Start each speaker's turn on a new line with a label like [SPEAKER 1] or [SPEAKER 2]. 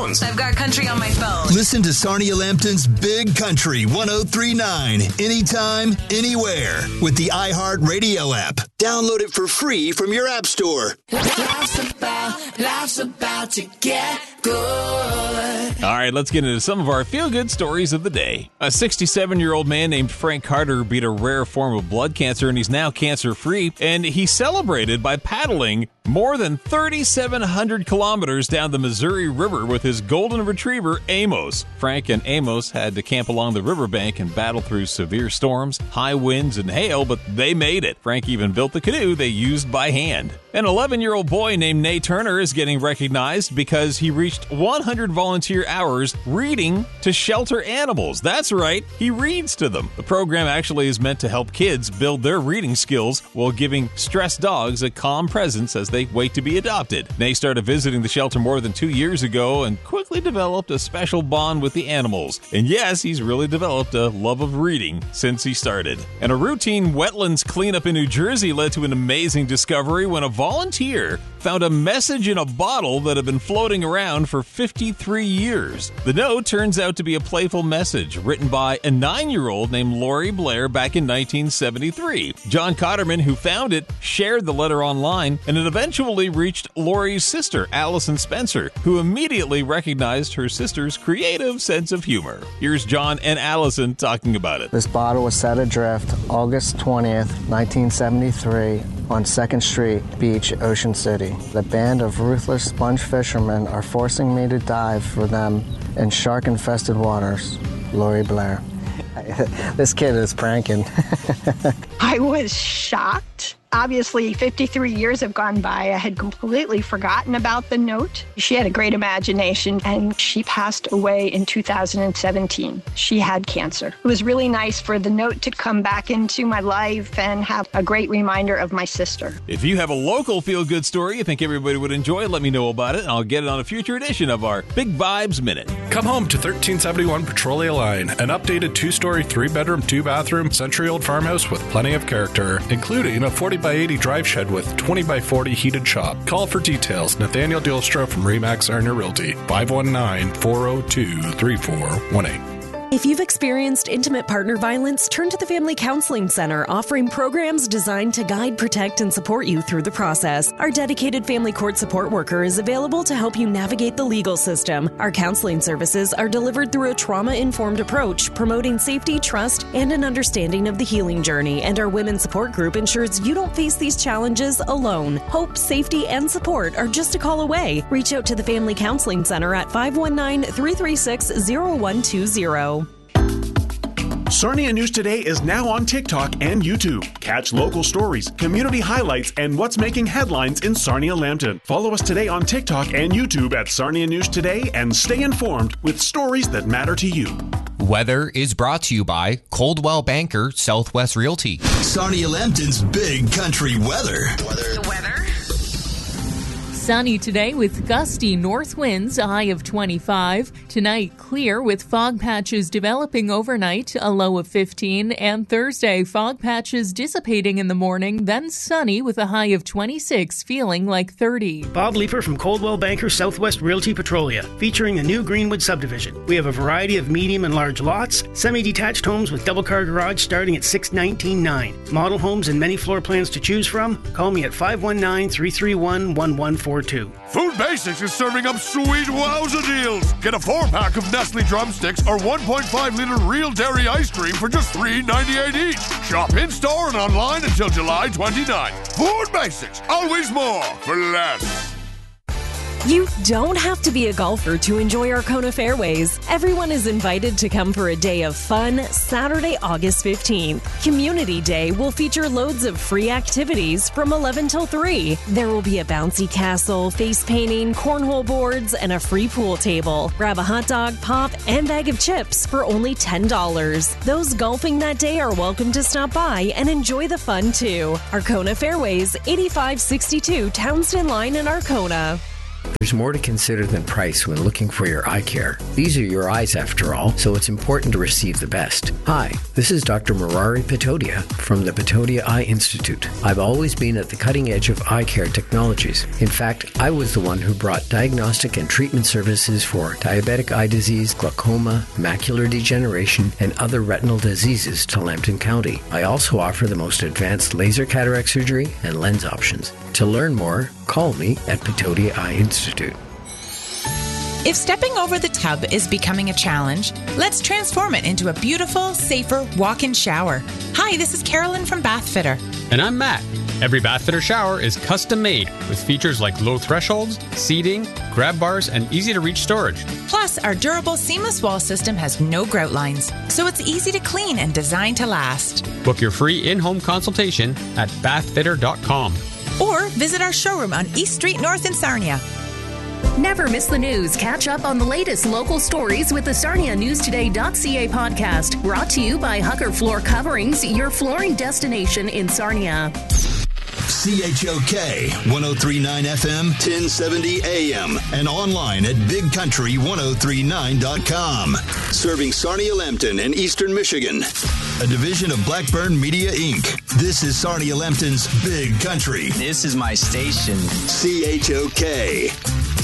[SPEAKER 1] headphones.
[SPEAKER 2] I've got country on my phone.
[SPEAKER 3] Listen to Sarnia Lambton's Big Country 1039 anytime, anywhere with the iHeartRadio app. Download it for free from your app store.
[SPEAKER 4] Life's about to get good.
[SPEAKER 5] All right, let's get into some of our feel-good stories of the day. A 67-year-old man named Frank Carter beat a rare form of blood cancer, and he's now cancer-free. And he celebrated by paddling more than 3,700 kilometers down the Missouri River with his golden retriever, Amos. Frank and Amos had to camp along the riverbank and battle through severe storms, high winds, and hail, but they made it. Frank even built the canoe they used by hand. An 11-year-old boy named Nate Turner is getting recognized because he reached 100 volunteer hours reading to shelter animals. That's right, he reads to them. The program actually is meant to help kids build their reading skills while giving stressed dogs a calm presence as they wait to be adopted. Nate started visiting the shelter more than 2 years ago and quickly developed a special bond with the animals. And yes, he's really developed a love of reading since he started. And a routine wetlands cleanup in New Jersey led to an amazing discovery when a volunteer found a message in a bottle that had been floating around for 53 years. The note turns out to be a playful message written by a 9-year-old named Lori Blair back in 1973. John Cotterman, who found it, shared the letter online, and it eventually reached Lori's sister, Allison Spencer, who immediately recognized her sister's creative sense of humor. Here's John and Allison talking about it.
[SPEAKER 6] This bottle was set adrift August 20th, 1973 on 2nd Street Beach, Ocean City. The band of ruthless sponge fishermen are forcing me to dive for them in shark-infested waters. Lori Blair. This kid is pranking.
[SPEAKER 7] I was shocked. Obviously, 53 years have gone by. I had completely forgotten about the note. She had a great imagination, and she passed away in 2017. She had cancer. It was really nice for the note to come back into my life and have a great reminder of my sister.
[SPEAKER 5] If you have a local feel-good story you think everybody would enjoy, let me know about it, and I'll get it on a future edition of our Big Vibes Minute.
[SPEAKER 1] Come home to 1371 Petrolia Line, an updated 2-story, 3-bedroom, 2-bathroom, century-old farmhouse with plenty of character, including a 40x80 drive shed with 20x40 heated shop. Call for details. Nathaniel Dilstra from Remax Arner Realty, 519-402-3418.
[SPEAKER 8] If you've experienced intimate partner violence, turn to the Family Counseling Center, offering programs designed to guide, protect, and support you through the process. Our dedicated family court support worker is available to help you navigate the legal system. Our counseling services are delivered through a trauma-informed approach, promoting safety, trust, and an understanding of the healing journey. And our women's support group ensures you don't face these challenges alone. Hope, safety, and support are just a call away. Reach out to the Family Counseling Center at 519-336-0120.
[SPEAKER 9] Sarnia News Today is now on TikTok and YouTube. Catch local stories, community highlights, and what's making headlines in Sarnia Lambton. Follow us today on TikTok and YouTube at Sarnia News Today and stay informed with stories that matter to you.
[SPEAKER 10] Weather is brought to you by Coldwell Banker Southwest Realty.
[SPEAKER 3] Sarnia Lambton's Big Country Weather.
[SPEAKER 2] The weather?
[SPEAKER 11] Sunny today with gusty north winds, a high of 25. Tonight, clear with fog patches developing overnight, a low of 15. And Thursday, fog patches dissipating in the morning, then sunny with a high of 26, feeling like 30.
[SPEAKER 12] Bob Leeper from Coldwell Banker Southwest Realty Petrolia, featuring a new Greenwood subdivision. We have a variety of medium and large lots, semi-detached homes with double-car garage starting at $619,900. Model homes and many floor plans to choose from. Call me at 519-331-1142.
[SPEAKER 13] Food Basics is serving up sweet wowza deals. Get a 4-pack of Nestle drumsticks or 1.5-liter real dairy ice cream for just $3.98 each. Shop in-store and online until July 29th. Food Basics, always more for less.
[SPEAKER 8] You don't have to be a golfer to enjoy Arkona Fairways. Everyone is invited to come for a day of fun Saturday, August 15th. Community Day will feature loads of free activities from 11 till 3. There will be a bouncy castle, face painting, cornhole boards, and a free pool table. Grab a hot dog, pop, and bag of chips for only $10. Those golfing that day are welcome to stop by and enjoy the fun too. Arkona Fairways, 8562 Townsend Line in Arkona.
[SPEAKER 14] There's more to consider than price when looking for your eye care. These are your eyes after all, so it's important to receive the best. Hi, this is Dr. Murari Patodia from the Patodia Eye Institute. I've always been at the cutting edge of eye care technologies. In fact, I was the one who brought diagnostic and treatment services for diabetic eye disease, glaucoma, macular degeneration, and other retinal diseases to Lambton County. I also offer the most advanced laser cataract surgery and lens options. To learn more, call me at Patodia Eye Institute.
[SPEAKER 15] If stepping over the tub is becoming a challenge, let's transform it into a beautiful, safer walk-in shower. Hi, this is Carolyn from Bathfitter.
[SPEAKER 16] And I'm Matt. Every Bathfitter shower is custom made with features like low thresholds, seating, grab bars, and easy-to-reach storage.
[SPEAKER 15] Plus, our durable seamless wall system has no grout lines, so it's easy to clean and designed to last.
[SPEAKER 16] Book your free in-home consultation at bathfitter.com.
[SPEAKER 15] Or visit our showroom on East Street North in Sarnia.
[SPEAKER 8] Never miss the news. Catch up on the latest local stories with the SarniaNewsToday.ca podcast. Brought to you by Hucker Floor Coverings, your flooring destination in Sarnia.
[SPEAKER 3] CHOK 1039 FM, 1070 AM, and online at bigcountry1039.com. Serving Sarnia, Lambton, and Eastern Michigan. A division of Blackburn Media, Inc. This is Sarnia, Lambton's Big Country.
[SPEAKER 17] This is my station.
[SPEAKER 3] CHOK.